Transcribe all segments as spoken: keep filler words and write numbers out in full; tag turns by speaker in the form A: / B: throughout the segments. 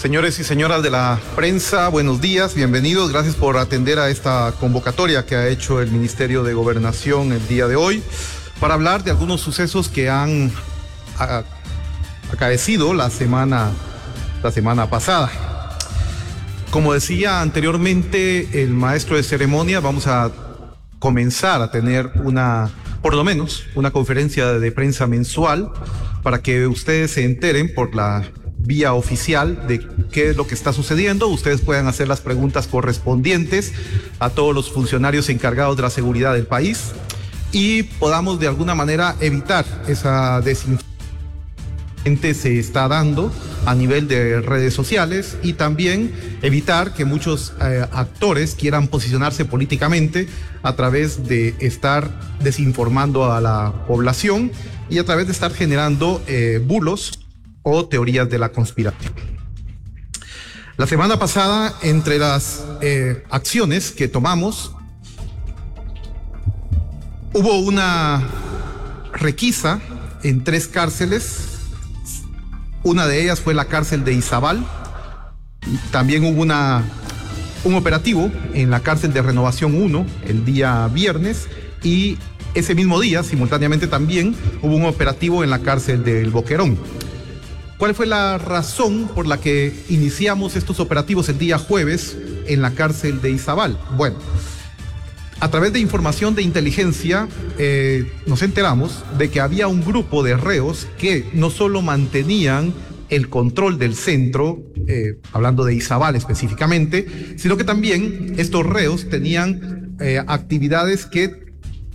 A: Señores y señoras de la prensa, buenos días, bienvenidos. Gracias por atender a esta convocatoria que ha hecho el Ministerio de Gobernación el día de hoy para hablar de algunos sucesos que han a, acaecido la semana, la semana pasada. Como decía anteriormente el maestro de ceremonia, vamos a comenzar a tener una, por lo menos, una conferencia de prensa mensual para que ustedes se enteren por la vía oficial de qué es lo que está sucediendo. Ustedes puedan hacer las preguntas correspondientes a todos los funcionarios encargados de la seguridad del país y podamos de alguna manera evitar esa desinformación que se está dando a nivel de redes sociales y también evitar que muchos eh, actores quieran posicionarse políticamente a través de estar desinformando a la población y a través de estar generando eh, bulos o teorías de la conspiración. La semana pasada, entre las eh, acciones que tomamos, hubo una requisa en tres cárceles. Una de ellas fue la cárcel de Izabal. También hubo una, un operativo en la cárcel de Renovación uno el día viernes y ese mismo día, simultáneamente también, hubo un operativo en la cárcel del Boquerón. ¿Cuál fue la razón por la que iniciamos estos operativos el día jueves en la cárcel de Izabal? Bueno, a través de información de inteligencia eh, nos enteramos de que había un grupo de reos que no solo mantenían el control del centro, eh, hablando de Izabal específicamente, sino que también estos reos tenían eh, actividades que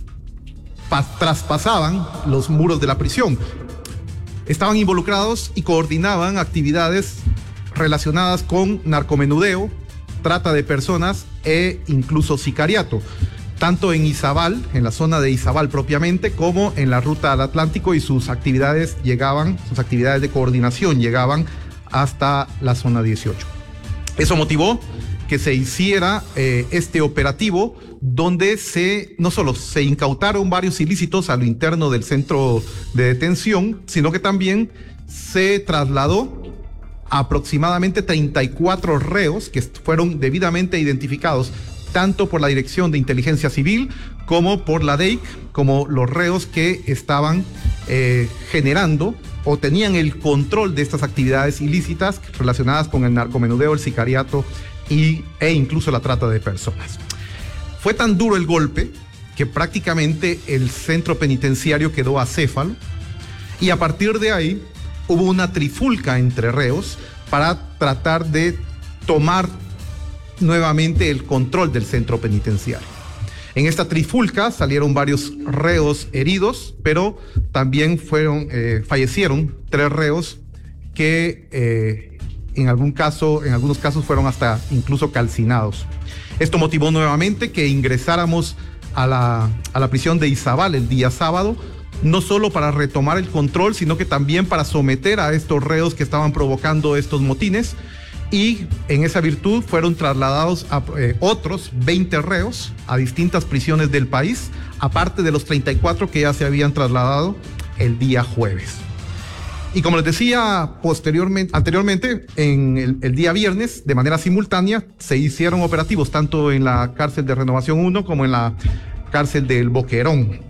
A: traspasaban los muros de la prisión. Estaban involucrados y coordinaban actividades relacionadas con narcomenudeo, trata de personas e incluso sicariato, tanto en Izabal, en la zona de Izabal propiamente, como en la ruta al Atlántico, y sus actividades llegaban, sus actividades de coordinación llegaban hasta la zona dieciocho. Eso motivó que se hiciera eh, este operativo donde se, no solo se incautaron varios ilícitos a lo interno del centro de detención, sino que también se trasladó aproximadamente treinta y cuatro reos que fueron debidamente identificados tanto por la Dirección de Inteligencia Civil como por la D E I C, como los reos que estaban eh, generando o tenían el control de estas actividades ilícitas relacionadas con el narcomenudeo, el sicariato y, e incluso la trata de personas. Fue tan duro el golpe que prácticamente el centro penitenciario quedó acéfalo y a partir de ahí hubo una trifulca entre reos para tratar de tomar nuevamente el control del centro penitenciario. En esta trifulca salieron varios reos heridos, pero también fueron, eh, fallecieron tres reos que eh, en algún caso, en algunos casos fueron hasta incluso calcinados. Esto motivó nuevamente que ingresáramos a la, a la prisión de Izabal el día sábado, no solo para retomar el control, sino que también para someter a estos reos que estaban provocando estos motines, y en esa virtud fueron trasladados a eh, otros veinte reos a distintas prisiones del país, aparte de los treinta y cuatro que ya se habían trasladado el día jueves. Y como les decía posteriormente, anteriormente, en el, el día viernes, de manera simultánea, se hicieron operativos tanto en la cárcel de Renovación uno como en la cárcel del Boquerón.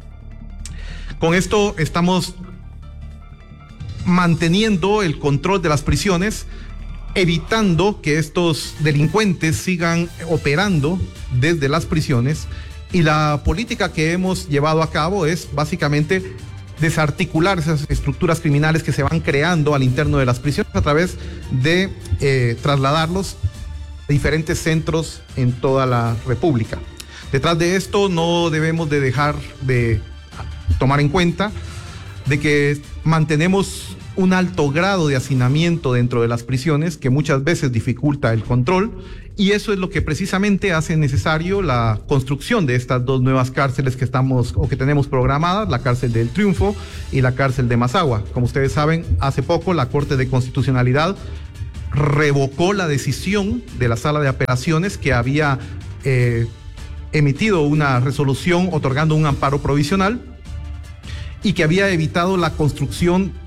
A: Con esto estamos manteniendo el control de las prisiones, evitando que estos delincuentes sigan operando desde las prisiones, y la política que hemos llevado a cabo es básicamente desarticular esas estructuras criminales que se van creando al interno de las prisiones a través de eh, trasladarlos a diferentes centros en toda la República. Detrás de esto no debemos de dejar de tomar en cuenta de que mantenemos un alto grado de hacinamiento dentro de las prisiones que muchas veces dificulta el control, y eso es lo que precisamente hace necesario la construcción de estas dos nuevas cárceles que estamos o que tenemos programadas, la cárcel del Triunfo y la cárcel de Mazagua. Como ustedes saben, hace poco la Corte de Constitucionalidad revocó la decisión de la Sala de Apelaciones que había eh, emitido una resolución otorgando un amparo provisional y que había evitado la construcción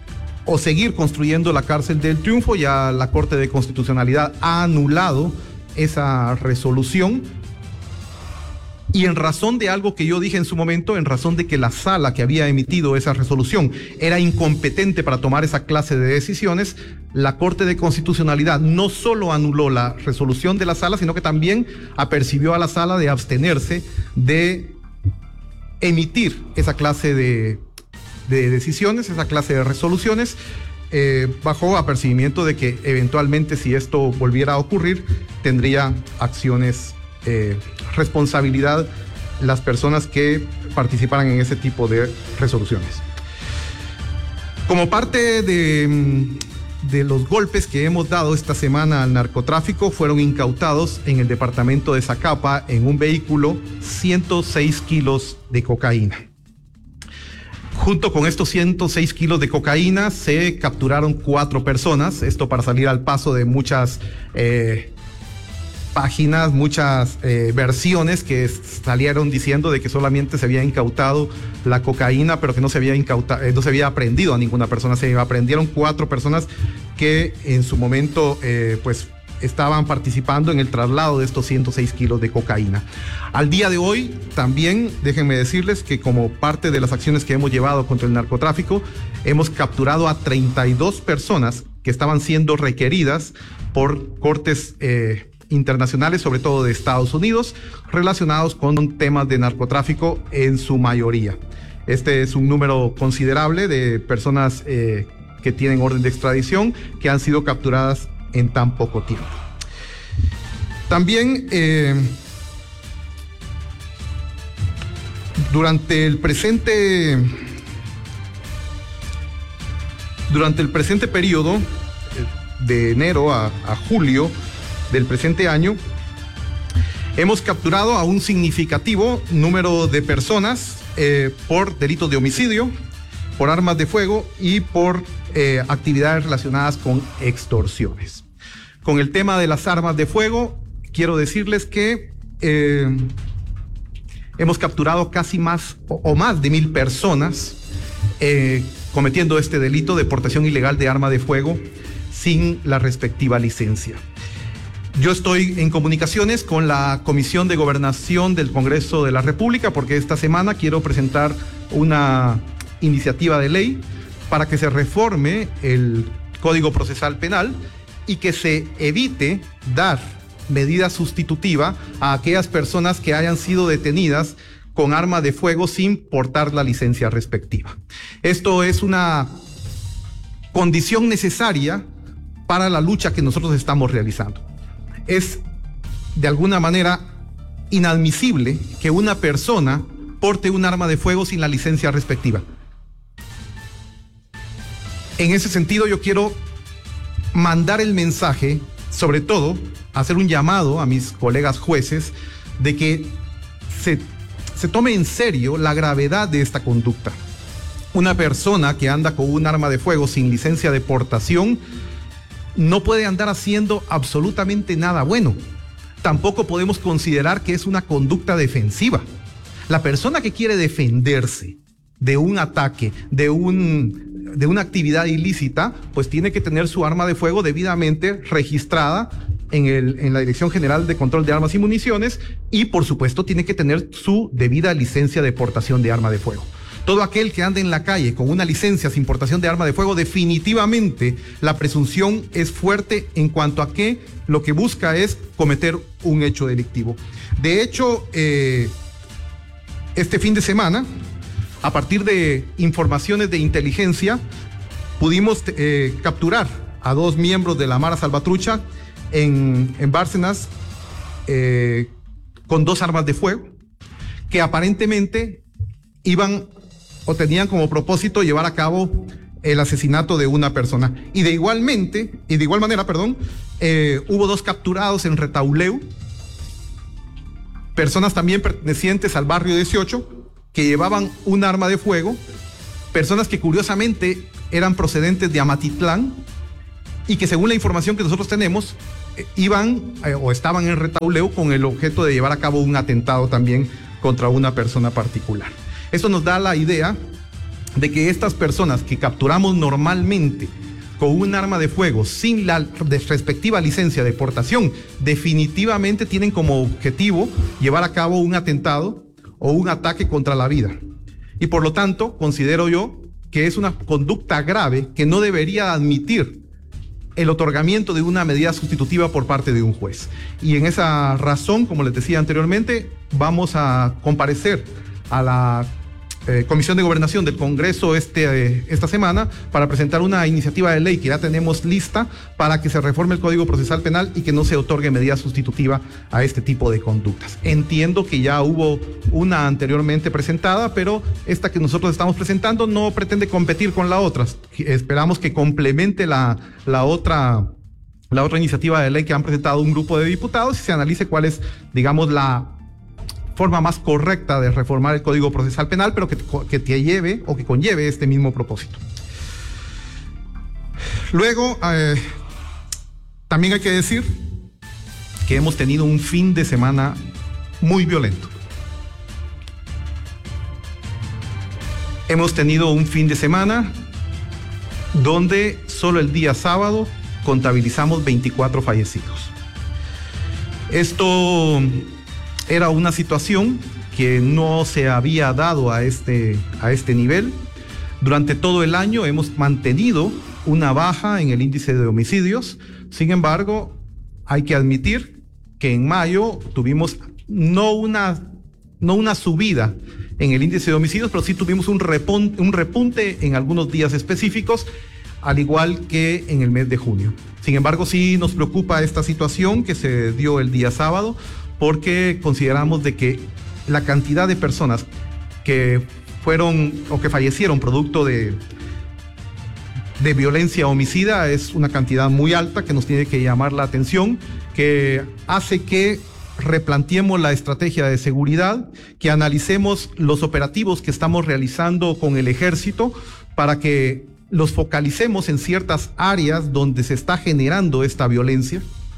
A: o seguir construyendo la cárcel del Triunfo. Ya la Corte de Constitucionalidad ha anulado esa resolución, y en razón de algo que yo dije en su momento, en razón de que la sala que había emitido esa resolución era incompetente para tomar esa clase de decisiones, la Corte de Constitucionalidad no solo anuló la resolución de la sala, sino que también apercibió a la sala de abstenerse de emitir esa clase de, de decisiones, esa clase de resoluciones, eh, bajo apercibimiento de que eventualmente, si esto volviera a ocurrir, tendría acciones, eh, responsabilidad las personas que participaran en ese tipo de resoluciones. Como parte de, de los golpes que hemos dado esta semana al narcotráfico, fueron incautados en el departamento de Zacapa, en un vehículo, ciento seis kilos de cocaína. Junto con estos ciento seis kilos de cocaína se capturaron cuatro personas, esto para salir al paso de muchas eh, páginas, muchas eh, versiones que salieron diciendo de que solamente se había incautado la cocaína, pero que no se había incautado, eh, no se había aprehendido a ninguna persona. Se aprendieron cuatro personas que en su momento eh, pues estaban participando en el traslado de estos ciento seis kilos de cocaína. Al día de hoy también déjenme decirles que, como parte de las acciones que hemos llevado contra el narcotráfico, hemos capturado a treinta y dos personas que estaban siendo requeridas por cortes eh, internacionales, sobre todo de Estados Unidos, relacionados con temas de narcotráfico en su mayoría. Este es un número considerable de personas eh, que tienen orden de extradición, que han sido capturadas en tan poco tiempo. También eh, durante el presente durante el presente periodo de enero a, a julio del presente año, hemos capturado a un significativo número de personas eh, por delitos de homicidio, por armas de fuego y por eh, actividades relacionadas con extorsiones. Con el tema de las armas de fuego, quiero decirles que eh, hemos capturado casi más o, o más de mil personas eh, cometiendo este delito de portación ilegal de arma de fuego sin la respectiva licencia. Yo estoy en comunicaciones con la Comisión de Gobernación del Congreso de la República, porque esta semana quiero presentar una iniciativa de ley para que se reforme el Código Procesal Penal y que se evite dar medida sustitutiva a aquellas personas que hayan sido detenidas con arma de fuego sin portar la licencia respectiva. Esto es una condición necesaria para la lucha que nosotros estamos realizando. Es de alguna manera inadmisible que una persona porte un arma de fuego sin la licencia respectiva. En ese sentido, yo quiero mandar el mensaje, sobre todo, hacer un llamado a mis colegas jueces de que se, se tome en serio la gravedad de esta conducta. Una persona que anda con un arma de fuego sin licencia de portación no puede andar haciendo absolutamente nada bueno. Tampoco podemos considerar que es una conducta defensiva. La persona que quiere defenderse de un ataque, de un, de una actividad ilícita, pues tiene que tener su arma de fuego debidamente registrada en, el, en la Dirección General de Control de Armas y Municiones, y por supuesto tiene que tener su debida licencia de portación de arma de fuego. Todo aquel que ande en la calle con una licencia sin portación de arma de fuego, definitivamente la presunción es fuerte en cuanto a que lo que busca es cometer un hecho delictivo. De hecho, eh, este fin de semana, a partir de informaciones de inteligencia, pudimos eh, capturar a dos miembros de la Mara Salvatrucha en, en Bárcenas eh, con dos armas de fuego que aparentemente iban o tenían como propósito llevar a cabo el asesinato de una persona. Y de igualmente, y de igual manera, perdón, eh, hubo dos capturados en Retauleu, personas también pertenecientes al barrio dieciocho, que llevaban un arma de fuego, personas que curiosamente eran procedentes de Amatitlán y que, según la información que nosotros tenemos, eh, iban eh, o estaban en Retauleu con el objeto de llevar a cabo un atentado también contra una persona particular. Esto nos da la idea de que estas personas que capturamos normalmente con un arma de fuego sin la respectiva licencia de portación, definitivamente tienen como objetivo llevar a cabo un atentado o un ataque contra la vida. Y por lo tanto, considero yo que es una conducta grave que no debería admitir el otorgamiento de una medida sustitutiva por parte de un juez. Y en esa razón, como les decía anteriormente, vamos a comparecer a la Eh, Comisión de Gobernación del Congreso este, eh, esta semana para presentar una iniciativa de ley que ya tenemos lista para que se reforme el Código Procesal Penal y que no se otorgue medida sustitutiva a este tipo de conductas. Entiendo que ya hubo una anteriormente presentada, pero esta que nosotros estamos presentando no pretende competir con la otra. Esperamos que complemente la, la otra... la otra iniciativa de ley que han presentado un grupo de diputados y se analice cuál es, digamos, la forma más correcta de reformar el Código Procesal Penal, pero que, que te lleve o que conlleve este mismo propósito. Luego, eh, también hay que decir que hemos tenido un fin de semana muy violento. Hemos tenido un fin de semana donde solo el día sábado contabilizamos veinticuatro fallecidos. Esto era una situación que no se había dado a este, a este nivel. Durante todo el año hemos mantenido una baja en el índice de homicidios. Sin embargo, hay que admitir que en mayo tuvimos no una, no una subida en el índice de homicidios, pero sí tuvimos un repunte, un repunte en algunos días específicos, al igual que en el mes de junio. Sin embargo, sí nos preocupa esta situación que se dio el día sábado, porque consideramos de que la cantidad de personas que fueron o que fallecieron producto de, de violencia homicida es una cantidad muy alta que nos tiene que llamar la atención, que hace que replanteemos la estrategia de seguridad, que analicemos los operativos que estamos realizando con el ejército para que los focalicemos en ciertas áreas donde se está generando esta violencia.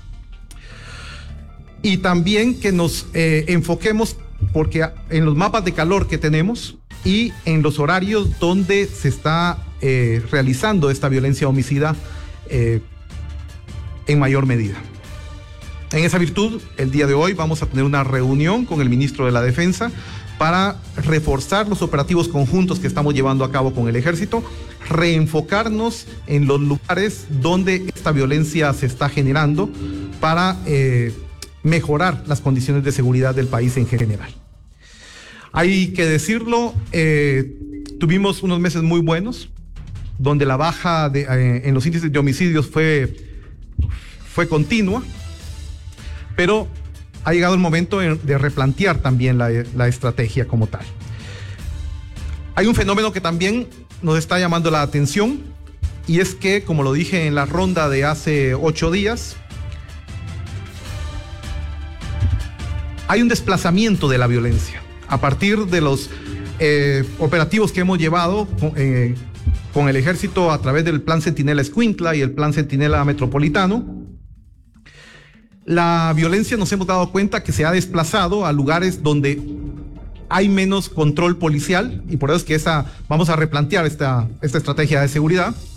A: Y también que nos eh, enfoquemos porque en los mapas de calor que tenemos y en los horarios donde se está eh, realizando esta violencia homicida eh, en mayor medida. En esa virtud, el día de hoy vamos a tener una reunión con el ministro de la Defensa para reforzar los operativos conjuntos que estamos llevando a cabo con el ejército, reenfocarnos en los lugares donde esta violencia se está generando para eh, mejorar las condiciones de seguridad del país en general. Hay que decirlo, eh, tuvimos unos meses muy buenos, donde la baja de, eh, en los índices de homicidios fue, fue continua, pero ha llegado el momento de replantear también la, la estrategia como tal. Hay un fenómeno que también nos está llamando la atención, y es que, como lo dije en la ronda de hace ocho días, hay un desplazamiento de la violencia a partir de los eh, operativos que hemos llevado eh, con el ejército a través del Plan Centinela Escuintla y el Plan Centinela Metropolitano. La violencia, nos hemos dado cuenta que se ha desplazado a lugares donde hay menos control policial, y por eso es que esa, vamos a replantear esta, esta estrategia de seguridad.